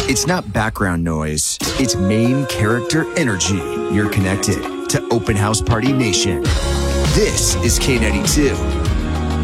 It's not background noise, it's main character energy. You're connected to Open House Party Nation. This is K92.